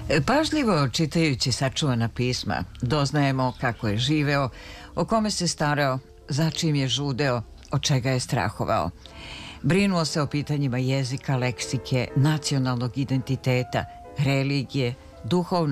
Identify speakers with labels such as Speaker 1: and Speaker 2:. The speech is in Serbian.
Speaker 1: Pažljivo čitajući sačuvana pisma, doznajemo kako je živeo, o kome se starao, za čim je žudeo, od čega je strahovao. Brinuo se o pitanjima jezika, leksike, nacionalnog identiteta, religije, duhovnog